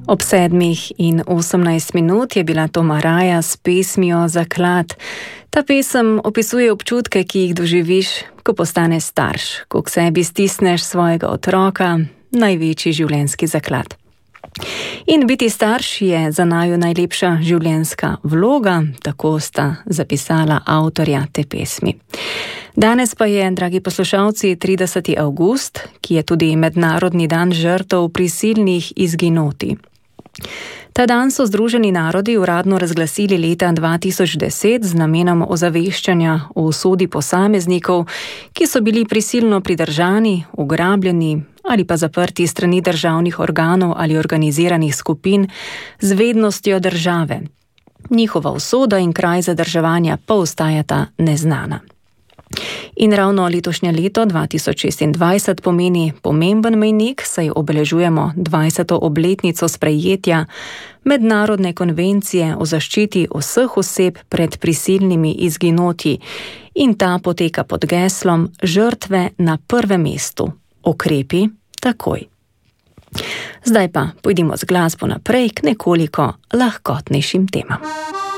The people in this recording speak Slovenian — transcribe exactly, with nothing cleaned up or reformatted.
Ob sedmih in osemnajst minut je bila to Maraja s pesmijo Zaklad. Ta pesem opisuje občutke, ki jih doživiš, ko postaneš starš, ko k sebi stisneš svojega otroka, največji življenjski zaklad. In biti starš je za naju najlepša življenjska vloga, tako sta zapisala avtorja te pesmi. Danes pa je, dragi poslušalci, trideseti avgust, ki je tudi mednarodni dan žrtev prisilnih izginotij. Ta dan so Združeni narodi uradno razglasili leta dva tisoč deset z namenom ozaveščanja o usodi posameznikov, ki so bili prisilno pridržani, ugrabljeni ali pa zaprti strani državnih organov ali organiziranih skupin z vednostjo države. Njihova usoda in kraj zadrževanja pa ostajata neznana. In ravno letošnje leto dva tisoč šestindvajset pomeni pomemben mejnik, saj obeležujemo dvajseto obletnico sprejetja Mednarodne konvencije o zaščiti vseh oseb pred prisilnimi izginotji, in ta poteka pod geslom Žrtve na prvem mestu, ukrepi takoj. Zdaj pa pojdimo z glasbo naprej k nekoliko lahkotnejšim temam.